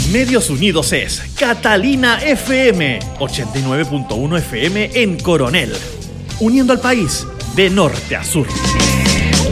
Medios Unidos es Catalina FM, 89.1 FM en Coronel, uniendo al país de norte a sur.